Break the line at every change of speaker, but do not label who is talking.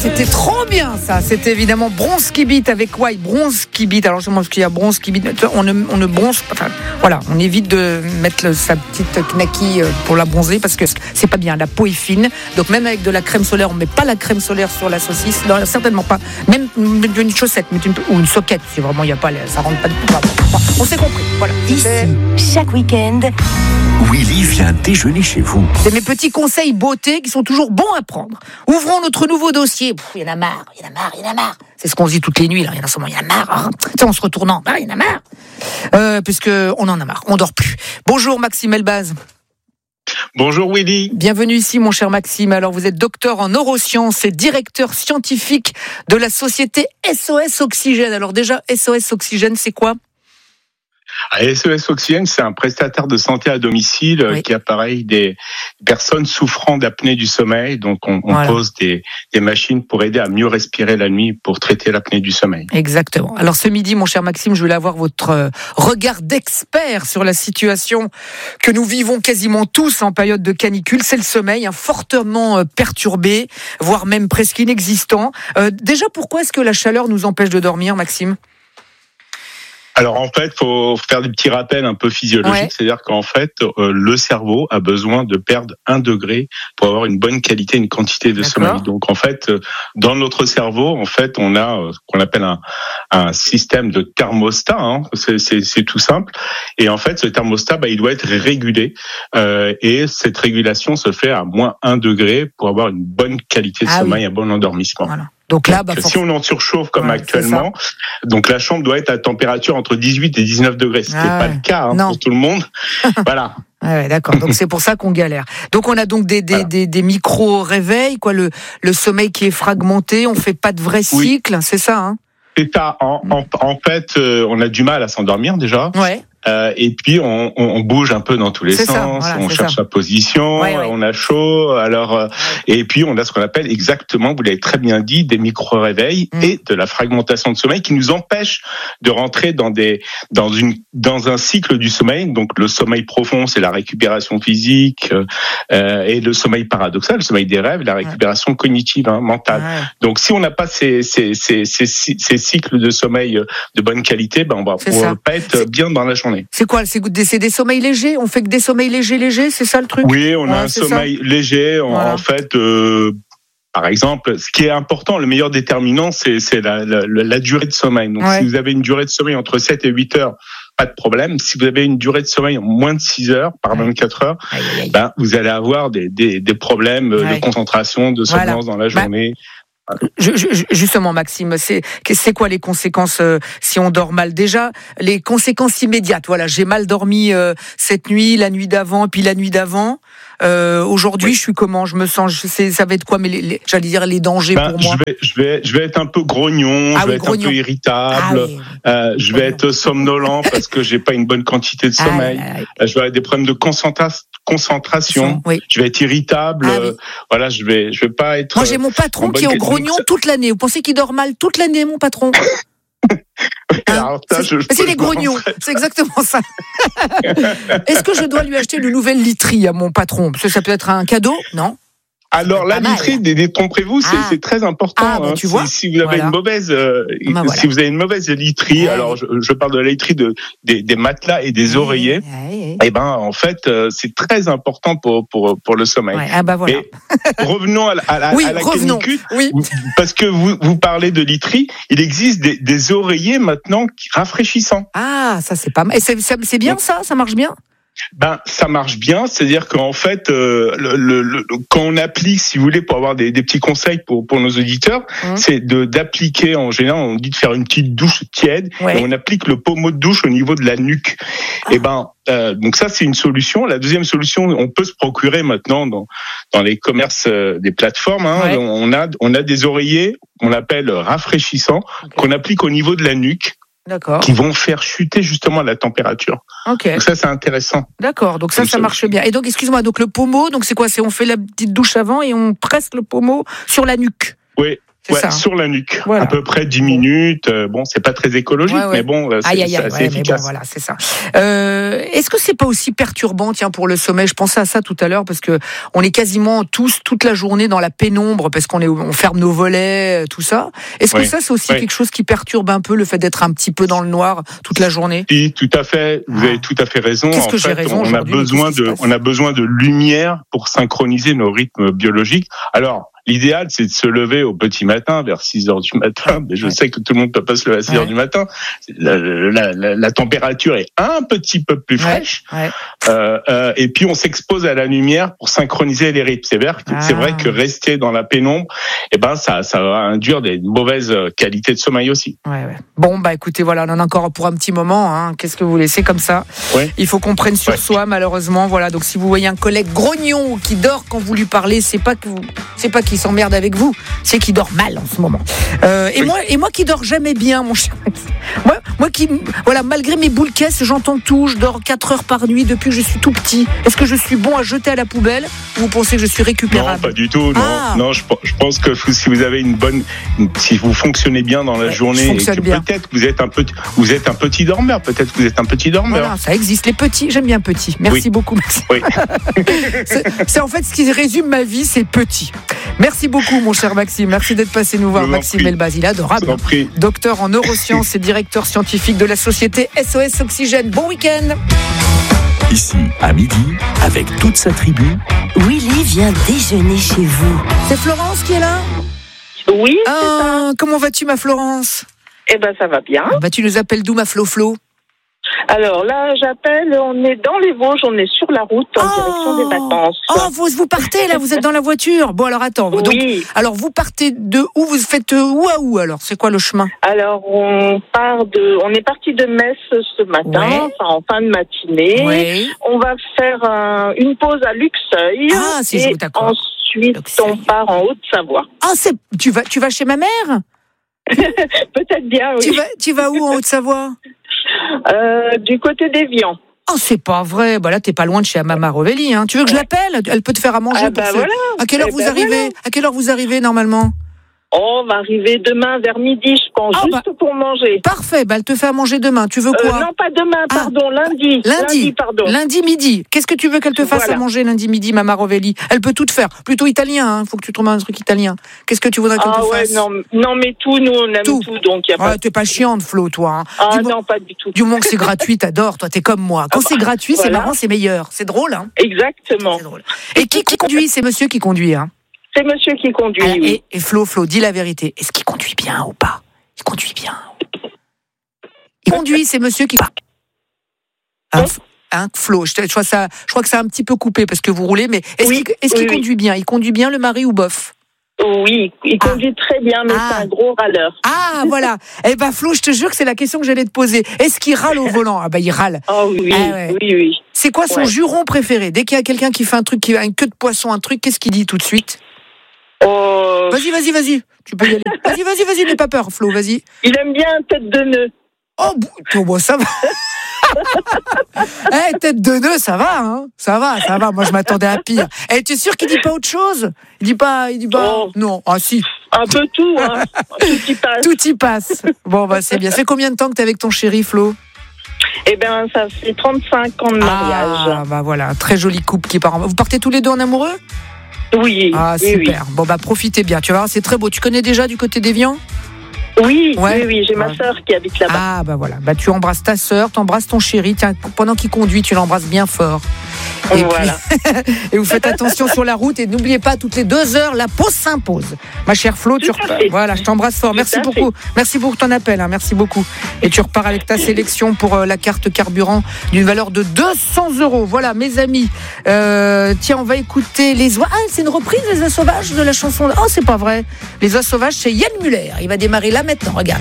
c'était trop bien ça. C'était évidemment Bronski Beat avec Why Bronski Beat. Alors je pense qu'il y a Bronski Beat. On ne bronze. Enfin, voilà, on évite de mettre sa petite knacky pour la bronzer parce que c'est pas bien. La peau est fine. Donc même avec de la crème solaire, on met pas la crème solaire sur la saucisse. Non, certainement pas. Même une chaussette ou une soquette. Si vraiment il y a pas, ça rentre pas du tout. On s'est compris. Voilà.
Ici, chaque week-end,
Willy vient déjeuner chez vous.
C'est mes petits conseils beauté qui sont toujours bons à prendre. Ouvrons notre nouveau dossier. Il y en a marre. C'est ce qu'on se dit toutes les nuits. Là. Il y en a sûrement, il y en a marre. Hein. En se retournant, il y en a marre. Puisque on en a marre. On dort plus. Bonjour Maxime Elbaz.
Bonjour Willy.
Bienvenue ici mon cher Maxime. Alors vous êtes docteur en neurosciences et directeur scientifique de la société SOS Oxygène. Alors déjà, SOS Oxygène, c'est quoi ?
SOS Oxygène, c'est un prestataire de santé à domicile qui appareille des personnes souffrant d'apnée du sommeil. Donc, on pose des machines pour aider à mieux respirer la nuit pour traiter l'apnée du sommeil.
Exactement. Alors, ce midi, mon cher Maxime, je voulais avoir votre regard d'expert sur la situation que nous vivons quasiment tous en période de canicule. C'est le sommeil, fortement perturbé, voire même presque inexistant. Déjà, pourquoi est-ce que la chaleur nous empêche de dormir, Maxime ?
Alors en fait, faut faire des petits rappels un peu physiologiques, c'est-à-dire qu'en fait, le cerveau a besoin de perdre 1 degré pour avoir une bonne qualité, une quantité de sommeil. Donc en fait, dans notre cerveau, en fait, on a ce qu'on appelle un système de thermostat. Hein, c'est tout simple. Et en fait, ce thermostat, il doit être régulé. Et cette régulation se fait à moins 1 degré pour avoir une bonne qualité de sommeil, un bon endormissement.
Voilà. Donc là,
si on en surchauffe comme actuellement, donc la chambre doit être à température entre 18 et 19 degrés. Ce n'est pas le cas pour tout le monde. Voilà.
Ouais, d'accord. Donc c'est pour ça qu'on galère. Donc on a donc des micro-réveils, quoi, le sommeil qui est fragmenté, on fait pas de vrai cycle, c'est ça, hein ?
C'est ça. En fait, on a du mal à s'endormir déjà.
Ouais.
Et puis on bouge un peu dans tous les sens, on cherche sa position, on a chaud. Alors et puis on a ce qu'on appelle exactement, vous l'avez très bien dit, des micro-réveils et de la fragmentation de sommeil qui nous empêche de rentrer dans un cycle du sommeil. Donc le sommeil profond, c'est la récupération physique et le sommeil paradoxal, le sommeil des rêves, la récupération cognitive, mentale. Donc si on n'a pas ces cycles de sommeil de bonne qualité, on va pas être bien dans la journée.
C'est quoi ? C'est des sommeils légers ? On fait que des sommeils légers, c'est ça le truc ?
Oui, on a un sommeil léger. En fait, par exemple, ce qui est important, le meilleur déterminant, c'est la durée de sommeil. Donc, si vous avez une durée de sommeil entre 7 et 8 heures, pas de problème. Si vous avez une durée de sommeil en moins de 6 heures, par 24 heures, vous allez avoir des problèmes de concentration, de somnolence dans la journée.
Justement, Maxime, c'est quoi les conséquences si on dort mal ? Déjà, les conséquences immédiates. Voilà, j'ai mal dormi cette nuit, la nuit d'avant, puis la nuit d'avant. Aujourd'hui, je suis comment ? Je me sens. Ça va être quoi ? Mais j'allais dire les dangers pour moi.
Je vais être un peu grognon. Je vais être un peu irritable. Je vais être somnolent parce que j'ai pas une bonne quantité de sommeil. Je vais avoir des problèmes de concentration. Je vais être irritable. Voilà, je vais pas être.
Moi, j'ai mon patron qui est au grognon toute l'année. Vous pensez qu'il dort mal toute l'année, mon patron ? C'est les grognons, c'est exactement ça. Est-ce que je dois lui acheter une nouvelle literie à mon patron ? Parce que ça peut être un cadeau, non ?
Alors la literie, détrompez-vous, c'est très important.
Tu vois,
si vous avez une mauvaise, si vous avez une mauvaise literie, alors je parle de la literie des matelas et des oreillers. Et en fait, c'est très important pour le sommeil.
Voilà.
Et revenons à la canicule, parce que vous parlez de literie, il existe des oreillers maintenant rafraîchissants.
Ah, ça c'est pas mal. Et c'est bien. Donc, ça marche bien.
Ça marche bien, c'est-à-dire qu'en fait, quand on applique, si vous voulez, pour avoir des petits conseils pour nos auditeurs, c'est d'appliquer, en général, on dit de faire une petite douche tiède, et on applique le pommeau de douche au niveau de la nuque. Et donc ça, c'est une solution. La deuxième solution, on peut se procurer maintenant dans les commerces des plateformes. On a des oreillers qu'on appelle rafraîchissants, qu'on applique au niveau de la nuque.
D'accord.
Qui vont faire chuter justement la température.
Ok.
Donc ça, c'est intéressant.
D'accord. Donc ça marche bien. Et donc, excuse-moi, donc le pommeau, donc c'est quoi ? On fait la petite douche avant et on presse le pommeau sur la nuque.
Oui. sur la nuque, à peu près 10 minutes. Bon, c'est pas très écologique, mais bon, c'est assez efficace.
Bon, voilà, c'est ça. Est-ce que c'est pas aussi perturbant, pour le sommeil? Je pensais à ça tout à l'heure parce que on est quasiment tous toute la journée dans la pénombre parce on ferme nos volets, tout ça. Est-ce que ça, c'est aussi quelque chose qui perturbe un peu le fait d'être un petit peu dans le noir toute la journée?
Oui, tout à fait. Vous avez tout à fait raison.
Qu'est-ce que j'ai raison aujourd'hui?
On a besoin de lumière pour synchroniser nos rythmes biologiques. Alors, l'idéal, c'est de se lever au petit matin, vers 6 heures du matin. Mais je sais que tout le monde peut pas se lever à 6 heures du matin. La température est un petit peu plus fraîche. Et puis, on s'expose à la lumière pour synchroniser les rythmes. C'est vrai que rester dans la pénombre, ça va induire des mauvaises qualités de sommeil aussi.
Bon, écoutez, voilà, on en a encore pour un petit moment. Qu'est-ce que vous laissez comme ça? Il faut qu'on prenne sur soi, malheureusement. Voilà. Donc, si vous voyez un collègue grognon qui dort quand vous lui parlez, c'est pas qu'il s'emmerde avec vous, c'est qu'il dort mal en ce moment. Moi qui dors jamais bien, mon cher. Moi qui, malgré mes boules caisses, j'entends tout, je dors 4 heures par nuit depuis que je suis tout petit. Est-ce que je suis bon à jeter à la poubelle ou vous pensez que je suis récupérable?
Non, pas du tout. Non, je pense que si vous avez si vous fonctionnez bien dans la journée, peut-être que vous êtes un petit dormeur.
Voilà, ça existe, les petits. J'aime bien petit. Merci beaucoup.
Oui.
c'est en fait ce qui résume ma vie, c'est petit. Merci beaucoup, mon cher Maxime. Merci d'être passé nous voir. Maxime Elbaz, il est adorable. Docteur en neurosciences et directeur scientifique de la société SOS Oxygène. Bon week-end.
Ici, à midi, avec toute sa tribu,
Willy vient déjeuner chez vous.
C'est Florence qui est là?
Oui, c'est ça.
Comment vas-tu, ma Florence?
Ça va bien.
Tu nous appelles d'où, ma Flo?
Alors là, j'appelle, on est dans les Vosges, on est sur la route en direction des vacances.
Vous partez là, vous êtes dans la voiture. Bon, alors attends.
Oui.
Donc, alors vous partez de où? Vous faites où à où alors? C'est quoi le chemin?
Alors on est parti de Metz ce matin, en fin de matinée.
Oui.
On va faire une pause à Luxeuil.
Et d'accord.
Ensuite on part en Haute-Savoie.
Tu vas chez ma mère?
Peut-être bien, oui.
Tu vas où en Haute-Savoie?
Du côté d'Évian.
C'est pas vrai. Là, t'es pas loin de chez Mama Rovelli. Tu veux que je l'appelle? Elle peut te faire à manger.
Voilà.
À quelle heure vous arrivez? À quelle heure vous arrivez normalement?
On va arriver demain vers midi, je pense, juste pour manger.
Parfait, elle te fait à manger demain. Tu veux quoi?
Non, pas demain, pardon, lundi. Lundi midi. Qu'est-ce que tu veux qu'elle te fasse à manger lundi midi, Mama Rovelli? Elle peut tout te faire. Plutôt italien, faut que tu trouves un truc italien. Qu'est-ce que tu voudrais qu'elle te fasse? Non, mais tout, nous, on aime tout donc y a pas...
T'es pas chiante, Flo, toi.
Non, pas du tout.
Du moment que c'est gratuit, t'adores, toi, t'es comme moi. Quand c'est gratuit, c'est marrant, c'est meilleur. C'est drôle,
Exactement.
C'est drôle. Et qui conduit? C'est monsieur qui conduit,
C'est monsieur qui conduit, oui. Et
Flo, dis la vérité. Est-ce qu'il conduit bien ou pas? Il conduit bien. Il conduit, c'est monsieur qui... Flo, je crois que ça a un petit peu coupé parce que vous roulez, mais est-ce qu'il conduit bien? Il conduit bien, le mari, ou bof?
Oui, il conduit très bien, mais c'est un gros râleur.
Voilà. Flo, je te jure que c'est la question que j'allais te poser. Est-ce qu'il râle au volant? Il râle.
Oui.
C'est quoi son juron préféré? Dès qu'il y a quelqu'un qui fait un truc, qui a une queue de poisson, qu'est-ce qu'il dit tout de suite? Vas-y. Tu peux y aller. Vas-y, n'aie pas peur, Flo, vas-y.
Il aime bien tête de nœud.
Ça va. Tête de nœud, ça va, Ça va. Moi, je m'attendais à pire. Tu es sûr qu'il dit pas autre chose? Il dit pas. Non. Si.
Un peu tout, Tout y passe.
Tout y passe. Bon, c'est bien. C'est combien de temps que t'es avec ton chéri, Flo?
Ça fait 35 ans de mariage.
Voilà, très jolie couple qui part. Vous partez tous les deux en amoureux?
Oui.
Super.
Oui.
Bon, profitez bien. Tu vois, c'est très beau. Tu connais déjà du côté d'Évian?
Oui. J'ai ma sœur qui habite là-bas.
Voilà. Tu embrasses ta sœur, t'embrasses ton chéri. Tiens, pendant qu'il conduit, tu l'embrasses bien fort. Et
voilà.
Et vous faites attention sur la route et n'oubliez pas, toutes les 2 heures, la pause s'impose. Ma chère Flo, voilà, je t'embrasse fort. Merci beaucoup. Merci pour ton appel. Merci beaucoup. Et tu repars avec ta sélection pour la carte carburant d'une valeur de 200 €. Voilà, mes amis. Tiens, on va écouter les oies. C'est une reprise des Oies Sauvages de la chanson. C'est pas vrai. Les Oies Sauvages, c'est Yann Muller. Il va démarrer là maintenant. Regarde.